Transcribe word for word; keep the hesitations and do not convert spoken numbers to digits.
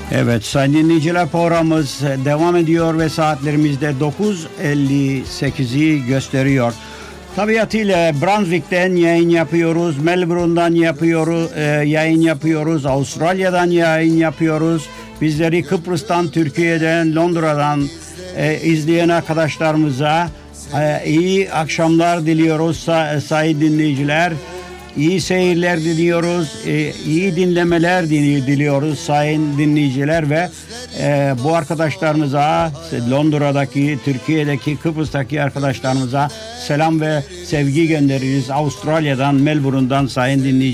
Evet sayın dinleyiciler, programımız devam ediyor ve saatlerimizde dokuz elli sekizi gösteriyor. Tabiatıyla Brunswick'ten yayın yapıyoruz, Melbourne'dan yapıyoruz, e, yayın yapıyoruz, Avustralya'dan yayın yapıyoruz. Bizleri Kıbrıs'tan, Türkiye'den, Londra'dan e, izleyen arkadaşlarımıza e, iyi akşamlar diliyoruz say- sayın dinleyiciler. İyi seyirler diliyoruz, e, iyi dinlemeler diliyoruz sayın dinleyiciler ve e, bu arkadaşlarımıza, Londra'daki, Türkiye'deki, Kıbrıs'taki arkadaşlarımıza selam ve sevgi göndeririz. Avustralya'dan, Melbourne'dan sayın dinleyiciler.